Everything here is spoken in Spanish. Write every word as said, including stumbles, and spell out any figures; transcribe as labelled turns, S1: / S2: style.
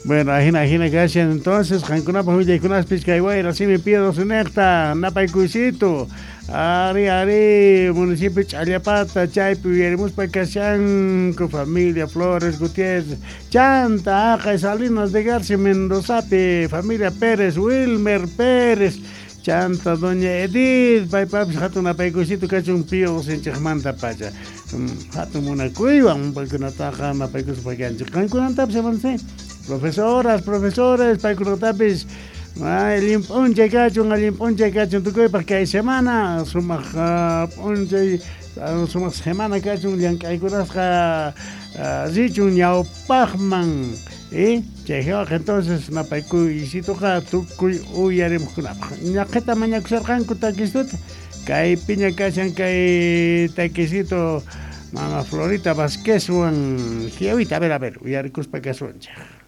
S1: Bueno, ajina, ajina, gracias. Entonces, Jancuna Pamilla y Cunas Pizcaiguay, así me pido su necta, Napaikuisito, Ari, Ari, municipio Chayapata, Chaypi, Yerimus Pacasian, con familia Flores Gutiérrez, Chanta, Aja, Salinas de García, Mendozape, familia Pérez, Wilmer Pérez, Chanta, Doña Edith, Pai Papi, Hatun Napaikuisito, Cacho un pío, sin Chajmanta Pacha, Hatun Munacuiva, un Pacunataja, Napaikus Pacancho, Jancuna Tap se avance. Profesoras, profesores, para que el imponche cacho, el imponche cacho, tu coy para que hay semana, suma ponche, suma semana cacho, un yankay curasca, zicho, un yao pachman, ¿eh? Chejeo, entonces, na paiku, y si toca, tu cuy, uyarim, ñaqueta mañana kusarjan, kutakistut, kay piña cachan, kay taquisito, Mama Florita Vázquez, un, a ver, a ver, uyaricus para que suencha.